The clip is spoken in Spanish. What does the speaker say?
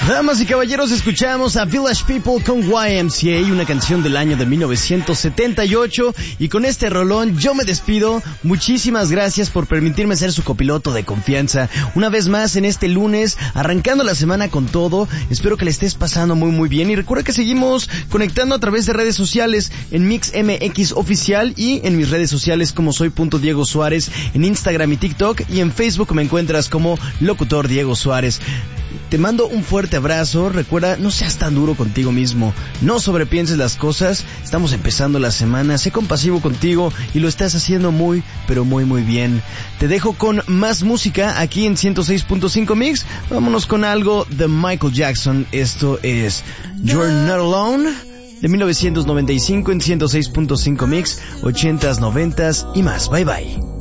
Damas y caballeros, escuchamos a Village People con YMCA, una canción del año de 1978, y con este rolón yo me despido. Muchísimas gracias por permitirme ser su copiloto de confianza una vez más en este lunes, arrancando la semana con todo. Espero que le estés pasando muy bien, y recuerda que seguimos conectando a través de redes sociales en Mix MX Oficial y en mis redes sociales como soy.Diego Suárez en Instagram y TikTok, y en Facebook me encuentras como Locutor Diego Suárez. Te mando un fuerte abrazo. Recuerda, no seas tan duro contigo mismo, no sobrepienses las cosas. Estamos empezando la semana, sé compasivo contigo y lo estás haciendo muy bien. Te dejo con más música aquí en 106.5 Mix. Vámonos con algo de Michael Jackson. Esto es You're Not Alone, de 1995 en 106.5 Mix, 80s, 90s y más. Bye bye.